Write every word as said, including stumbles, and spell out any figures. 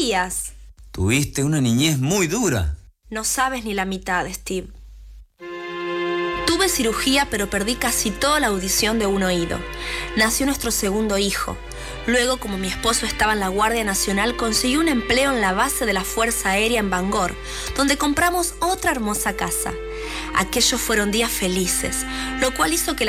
cirugías. Tuviste una niñez muy dura. No sabes ni la mitad, Steve. Tuve cirugía, pero perdí casi toda la audición de un oído. Nació nuestro segundo hijo. Luego, como mi esposo estaba en la Guardia Nacional, conseguí un empleo en la base de la Fuerza Aérea en Bangor, donde compramos otra hermosa casa. Aquellos fueron días felices, lo cual hizo que la